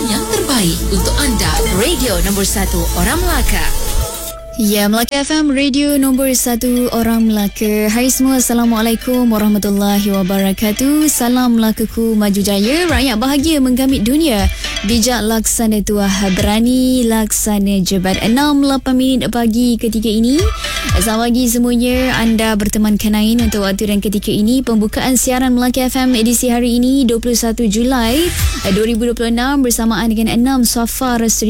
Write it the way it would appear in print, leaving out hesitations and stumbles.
yang terbaik untuk anda. Radio nombor 1 Orang Melaka. Ya, Melaka FM, radio nombor 1 Orang Melaka. Hai semua, Assalamualaikum warahmatullahi wabarakatuh. Salam Melakaku maju jaya. Rakyat bahagia menggamit dunia. Bijak laksana tuah, berani laksana jebat. 6:08 minit pagi ketika ini. Selamat pagi semuanya. Anda berteman Kanain untuk waktu dan ketika ini. Pembukaan siaran Melaka FM edisi hari ini 21 Julai 2026 bersamaan dengan 6 Safar